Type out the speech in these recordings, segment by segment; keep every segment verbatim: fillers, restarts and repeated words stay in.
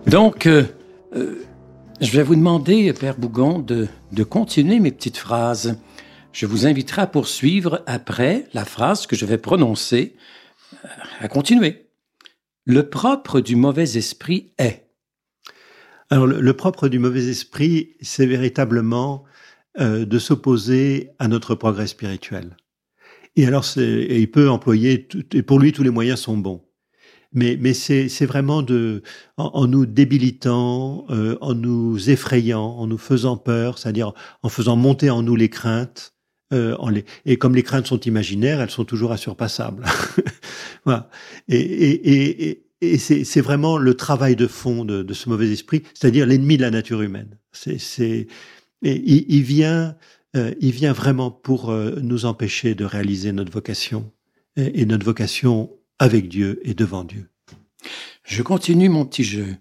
Donc, euh, euh, je vais vous demander, Père Bougon, de, de continuer mes petites phrases. Je vous inviterai à poursuivre après la phrase que je vais prononcer, euh, à continuer. Le propre du mauvais esprit est. Alors, le, le propre du mauvais esprit, c'est véritablement euh, de s'opposer à notre progrès spirituel. Et alors, c'est, et il peut employer, tout, et pour lui, tous les moyens sont bons. Mais, mais c'est, c'est vraiment de, en, en nous débilitant, euh, en nous effrayant, en nous faisant peur, c'est-à-dire en faisant monter en nous les craintes. Euh, en les, et comme les craintes sont imaginaires, elles sont toujours insurpassables. Voilà. Et, et, et, et, et c'est, c'est vraiment le travail de fond de, de ce mauvais esprit, c'est-à-dire l'ennemi de la nature humaine. C'est, c'est, et il, il vient, euh, il vient vraiment pour euh, nous empêcher de réaliser notre vocation et, et notre vocation avec Dieu et devant Dieu. Je continue mon petit jeu.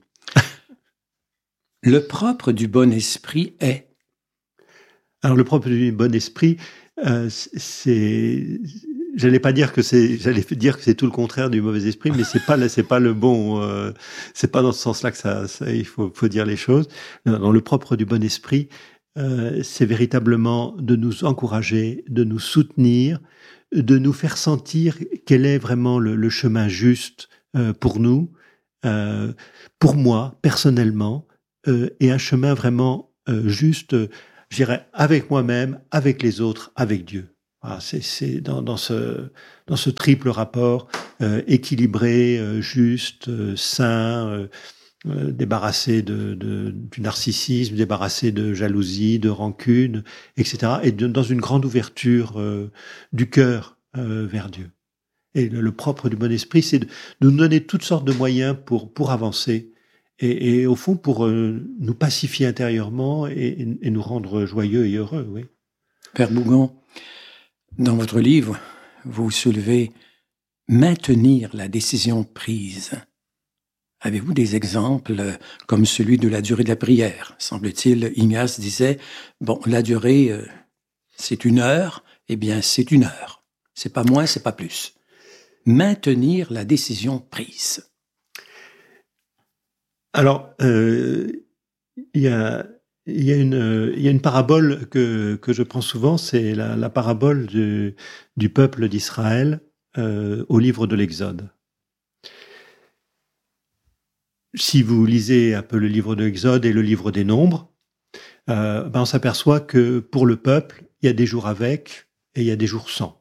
Le propre du bon esprit est. Alors le propre du bon esprit, euh, c'est, j'allais pas dire que c'est, j'allais dire que c'est tout le contraire du mauvais esprit, mais c'est pas, c'est pas le bon, euh, c'est pas dans ce sens-là que ça, ça il faut, faut dire les choses. Dans le propre du bon esprit, euh, c'est véritablement de nous encourager, de nous soutenir, de nous faire sentir quel est vraiment le, le chemin juste euh, pour nous, euh, pour moi personnellement, euh, et un chemin vraiment euh, juste, euh, je dirais, avec moi-même, avec les autres, avec Dieu. Voilà, c'est, c'est dans, dans ce dans ce triple rapport euh, équilibré, euh, juste, euh, sain, euh, euh, débarrassé de, de du narcissisme, débarrassé de jalousie, de rancune, et cetera. Et de, dans une grande ouverture euh, du cœur euh, vers Dieu. Et le, le propre du bon esprit, c'est de, de nous donner toutes sortes de moyens pour pour avancer et, et au fond pour euh, nous pacifier intérieurement et, et, et nous rendre joyeux et heureux. Oui. Père Bougon, dans votre livre, vous soulevez maintenir la décision prise. Avez-vous des exemples comme celui de la durée de la prière? Semble-t-il, Ignace disait, bon, la durée, euh, c'est une heure, eh bien, c'est une heure. C'est pas moins, c'est pas plus. Maintenir la décision prise. Alors, euh, il y a, il y a une, il y a une parabole que que je prends souvent, c'est la, la parabole du, du peuple d'Israël euh, au livre de l'Exode. Si vous lisez un peu le livre de l'Exode et le livre des Nombres, euh, ben on s'aperçoit que pour le peuple, il y a des jours avec et il y a des jours sans.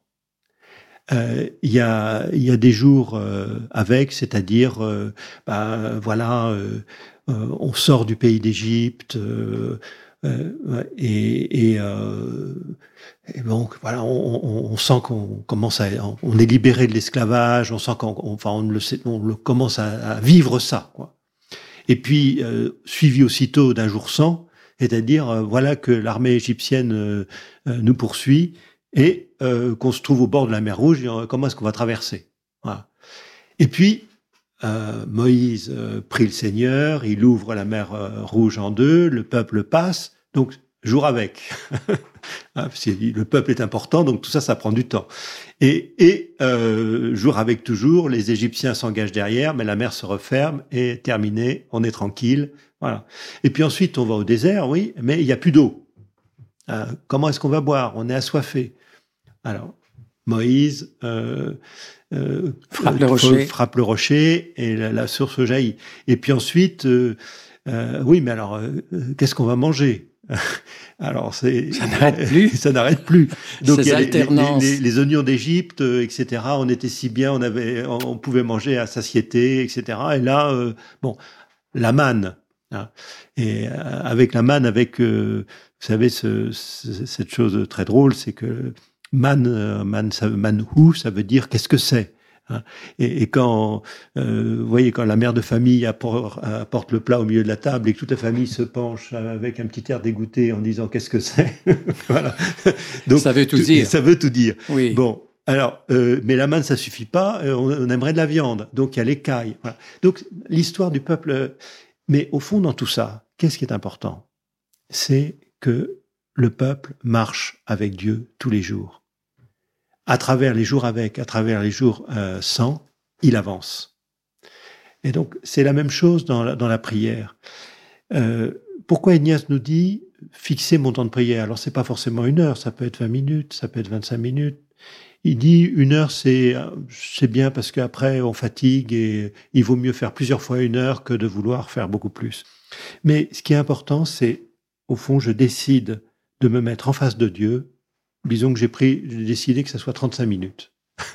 Euh, il y a il y a des jours euh, avec, c'est-à-dire euh, ben voilà, euh, euh, on sort du pays d'Égypte euh, euh, et, et, euh, et donc voilà, on, on, on sent qu'on commence à, on est libéré de l'esclavage, on sent qu'on, on, enfin on le sait, on le commence à, à vivre ça, quoi. Et puis, euh, suivi aussitôt d'un jour sans, c'est-à-dire, euh, voilà que l'armée égyptienne euh, euh, nous poursuit et euh, qu'on se trouve au bord de la mer Rouge, et, euh, comment est-ce qu'on va traverser? Voilà. Et puis, euh, Moïse euh, prie le Seigneur, il ouvre la mer euh, Rouge en deux, le peuple passe, donc jour avec. Ah, le peuple est important, donc tout ça, ça prend du temps. Et, et euh, jour avec toujours, les Égyptiens s'engagent derrière, mais la mer se referme et terminé, on est tranquille. Voilà. Et puis ensuite, on va au désert, oui, mais il n'y a plus d'eau. Euh, comment est-ce qu'on va boire? On est assoiffé. Alors, Moïse euh, euh, frappe, le rocher. frappe le rocher et la, la source jaillit. Et puis ensuite, euh, euh, oui, mais alors, euh, qu'est-ce qu'on va manger? Alors c'est ça n'arrête plus, ça n'arrête plus. Donc il y a les, les, les, les oignons d'Égypte, euh, et cetera. On était si bien, on avait, on, on pouvait manger à satiété, et cetera. Et là, euh, bon, la manne. Hein. Et euh, avec la manne, avec, euh, vous savez, ce, ce, cette chose très drôle, c'est que man, euh, man, ça, manhu, ça veut dire qu'est-ce que c'est. Hein. Et, et quand, euh, vous voyez, quand la mère de famille apporte, apporte le plat au milieu de la table et que toute la famille se penche avec un petit air dégoûté en disant qu'est-ce que c'est, voilà. Donc ça veut tout dire. Ça veut tout dire. Oui. Bon, alors, euh, mais la manne ça suffit pas. On, on aimerait de la viande, donc il y a l'écaille. Voilà. Donc l'histoire du peuple. Mais au fond, dans tout ça, qu'est-ce qui est important? C'est que le peuple marche avec Dieu tous les jours. À travers les jours avec, à travers les jours euh, sans, il avance. Et donc, c'est la même chose dans la, dans la prière. Euh, pourquoi Ignace nous dit fixer mon temps de prière? Alors, c'est pas forcément une heure, ça peut être vingt minutes, ça peut être vingt-cinq minutes. Il dit une heure, c'est, c'est bien parce qu'après, on fatigue et il vaut mieux faire plusieurs fois une heure que de vouloir faire beaucoup plus. Mais ce qui est important, c'est, au fond, je décide de me mettre en face de Dieu. Disons que j'ai pris, j'ai décidé que ça soit trente-cinq minutes.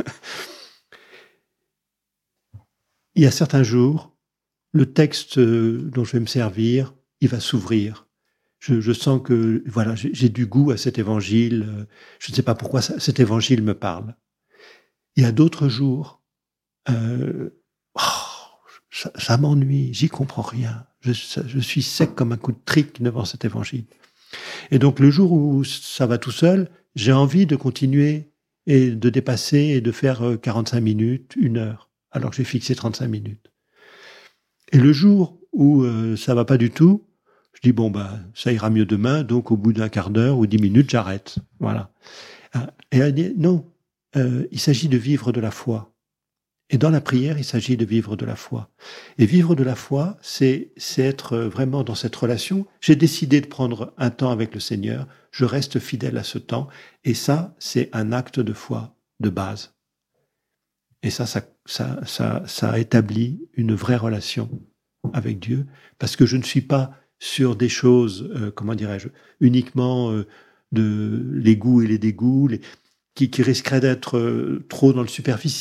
Il y a certains jours, le texte dont je vais me servir, il va s'ouvrir. Je, je sens que voilà, j'ai, j'ai du goût à cet évangile. Je ne sais pas pourquoi ça, cet évangile me parle. Il y a d'autres jours, euh, oh, ça, ça m'ennuie, j'y comprends rien. Je, ça, je suis sec comme un coup de trique devant cet évangile. Et donc le jour où ça va tout seul, j'ai envie de continuer et de dépasser et de faire quarante-cinq minutes, une heure, alors que j'ai fixé trente-cinq minutes. Et le jour où euh, ça va pas du tout, je dis bon bah ça ira mieux demain, donc au bout d'un quart d'heure ou dix minutes j'arrête. Voilà. Et elle dit non, euh, il s'agit de vivre de la foi. Et dans la prière, il s'agit de vivre de la foi. Et vivre de la foi, c'est, c'est être vraiment dans cette relation. J'ai décidé de prendre un temps avec le Seigneur, je reste fidèle à ce temps, et ça, c'est un acte de foi de base. Et ça, ça, ça, ça, ça établit une vraie relation avec Dieu, parce que je ne suis pas sur des choses, euh, comment dirais-je, uniquement euh, de les goûts et les dégoûts, les, qui, qui risqueraient d'être euh, trop dans le superficiel.